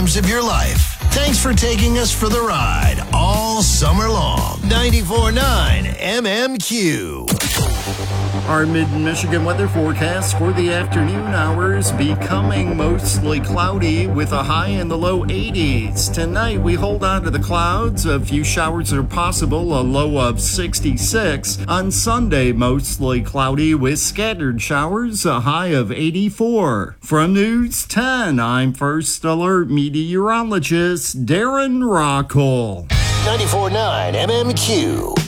times of your life. Thanks for taking us for the ride all summer long. 94.9 MMQ. Our mid-Michigan weather forecast for the afternoon hours becoming mostly cloudy with a high in the low 80s. Tonight we hold on to the clouds. A few showers are possible, a low of 66. On Sunday, mostly cloudy with scattered showers, a high of 84. From News 10, I'm First Alert meteorologist Darren Rockall. 94.9 MMQ.